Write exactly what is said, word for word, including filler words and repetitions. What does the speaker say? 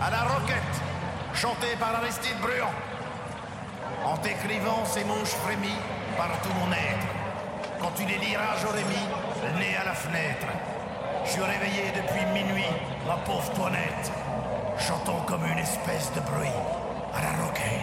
à la roquette, chanté par Aristide Bruand. En t'écrivant, ces mots je frémis par tout mon être. Quand tu les liras, j'aurais mis le nez à la fenêtre. Je suis réveillé depuis minuit, ma pauvre Toinette, chantant comme une espèce de bruit à la roquette.